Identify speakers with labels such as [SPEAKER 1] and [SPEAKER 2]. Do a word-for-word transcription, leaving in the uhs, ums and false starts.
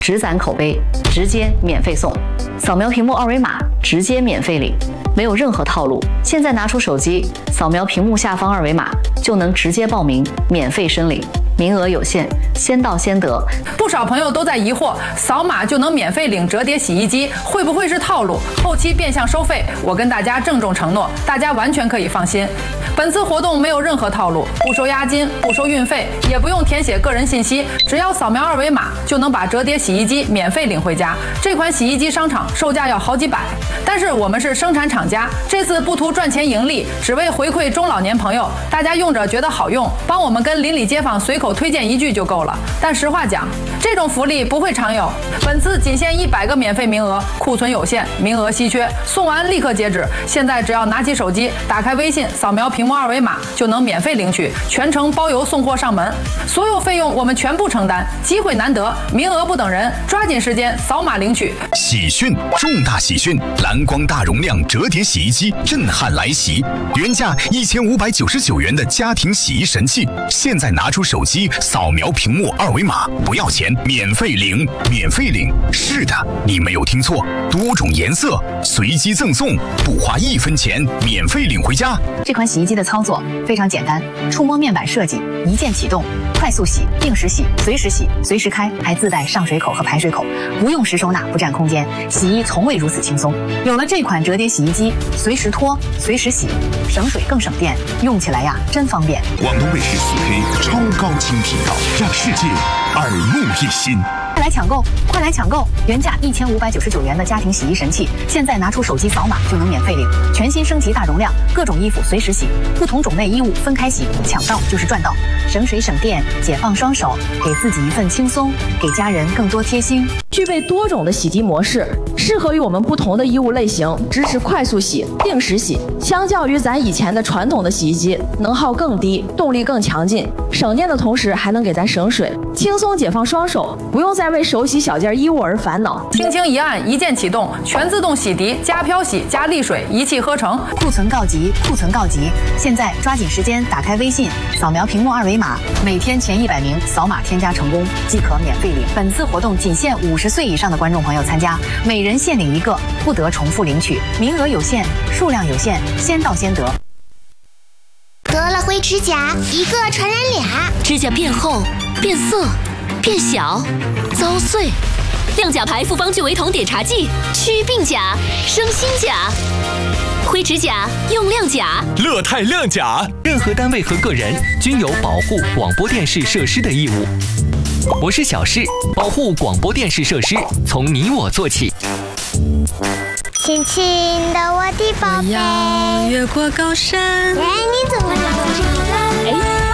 [SPEAKER 1] 只攒口碑，直接免费送，扫描屏幕二维码，直接免费领，没有任何套路。现在拿出手机，扫描屏幕下方二维码，就能直接报名，免费申领。名额有限，先到先得。
[SPEAKER 2] 不少朋友都在疑惑，扫码就能免费领折叠洗衣机，会不会是套路？后期变相收费？我跟大家郑重承诺，大家完全可以放心。本次活动没有任何套路，不收押金，不收运费，也不用填写个人信息，只要扫描二维码就能把折叠洗衣机免费领回家。这款洗衣机商场售价要好几百，但是我们是生产厂家，这次不图赚钱盈利，只为回馈中老年朋友，大家用着觉得好用，帮我们跟邻里街坊随口推荐一句就够了。但实话讲，这种福利不会常有，本次仅限一百个免费名额，库存有限，名额稀缺，送完立刻截止。现在只要拿起手机，打开微信，扫描屏幕二维码，就能免费领取，全程包邮送货上门，所有费用我们全部承担。机会难得，名额不等人，抓紧时间扫码领取。
[SPEAKER 3] 喜讯，重大喜讯！蓝光大容量折叠洗衣机震撼来袭，原价一千五百九十九元的家庭洗衣神器，现在拿出手机扫描屏幕二维码，不要钱，免费领，免费领。是的，你没有听错，多种颜色随机赠送，不花一分钱，免费领回家。
[SPEAKER 1] 这款洗衣机的操作非常简单，触摸面板设计，一键启动，快速洗、定时洗、随时洗、随时开，还自带上水口和排水口，不用时收纳，不占空间，洗衣从未如此轻松。有了这款折叠洗衣机，随时脱，随时洗，省水更省电，用起来呀真方便。
[SPEAKER 4] 广东卫视四 K 超高清频道，让世界耳目一新。
[SPEAKER 1] 快来抢购！快来抢购！原价一千五百九十九元的家庭洗衣神器，现在拿出手机扫码就能免费领。全新升级大容量，各种衣服随时洗，不同种类衣物分开洗，抢到就是赚到，省水省电，解放双手，给自己一份轻松，给家人更多贴心。
[SPEAKER 5] 具备多种的洗涤模式，适合于我们不同的衣物类型，支持快速洗、定时洗。相较于咱以前的传统的洗衣机，能耗更低，动力更强劲，省电的同时还能给咱省水，轻松解放双手，不用再为手洗小件衣物而烦恼。
[SPEAKER 2] 轻轻一按，一键启动，全自动洗涤，加漂洗加沥水，一气呵成。
[SPEAKER 1] 库存告急，库存告急！现在抓紧时间，打开微信，扫描屏幕二维码，每天前一百名扫码添加成功即可免费领。本次活动仅限五十岁以上的观众朋友参加，每人限领一个，不得重复领取，名额有限，数量有限，先到先得。
[SPEAKER 6] 得了灰指甲，一个传染俩，
[SPEAKER 7] 指甲变厚、变色、变小、遭碎。亮甲牌复方聚维酮碘茶剂，祛病甲，生新甲。灰指甲用亮甲，
[SPEAKER 8] 乐泰亮甲。任何单位和个人均有保护广播电视设施的义务。我是小事，保护广播电视设施从你我做起。
[SPEAKER 6] 亲亲的我的宝贝，
[SPEAKER 9] 我要越过高山。
[SPEAKER 6] 哎，你怎么了？